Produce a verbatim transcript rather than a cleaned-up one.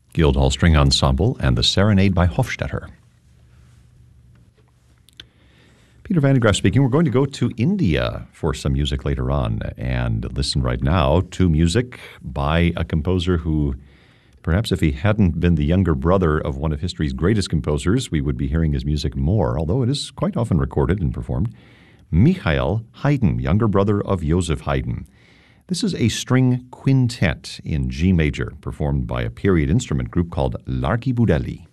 Guildhall String Ensemble and the Serenade by Hofstetter. Peter Van de Graaff speaking. We're going to go to India for some music later on and listen right now to music by a composer who, perhaps if he hadn't been the younger brother of one of history's greatest composers, we would be hearing his music more, although it is quite often recorded and performed. Michael Haydn, younger brother of Joseph Haydn. This is a string quintet in G major, performed by a period instrument group called L'Archibaudelli.